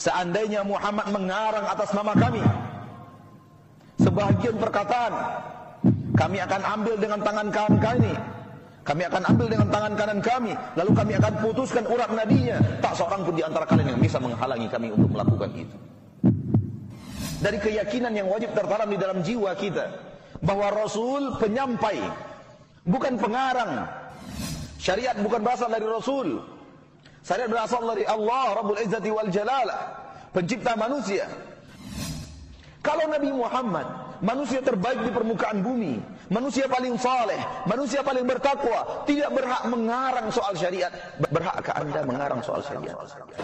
seandainya Muhammad mengarang atas nama kami sebahagian perkataan, kami akan ambil dengan tangan kanan kami, kami akan ambil dengan tangan kanan kami, lalu kami akan putuskan urat nadinya. Tak seorang pun di antara kalian yang bisa menghalangi kami untuk melakukan itu. Dari keyakinan yang wajib tertanam di dalam jiwa kita, bahwa Rasul penyampai, bukan pengarang. Syariat bukan berasal dari Rasul. Syariat berasal dari Allah Rabbul Izzati wal Jalalah, pencipta manusia. Kalau Nabi Muhammad, manusia terbaik di permukaan bumi, manusia paling saleh, manusia paling bertakwa, tidak berhak mengarang soal syariat. Berhakkah Anda mengarang soal syariat?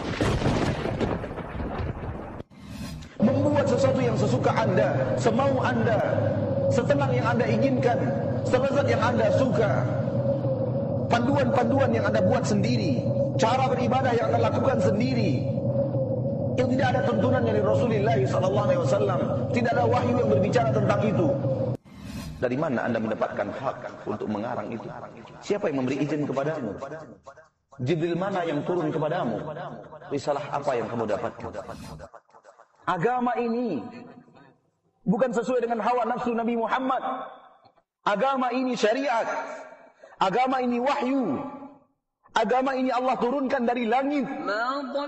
Membuat sesuatu yang sesuka Anda, semau Anda, setenang yang Anda inginkan, selezat yang Anda suka, panduan-panduan yang Anda buat sendiri, cara beribadah yang Anda lakukan sendiri, yang tidak ada tuntunan dari Rasulullah SAW, tidak ada wahyu yang berbicara tentang itu. Dari mana Anda mendapatkan hak untuk mengarang itu? Siapa yang memberi izin kepadamu? Jibril mana yang turun kepadamu? Risalah apa yang kamu dapatkan? Agama ini bukan sesuai dengan hawa nafsu Nabi Muhammad. Agama ini syariat. Agama ini wahyu. Agama ini Allah turunkan dari langit.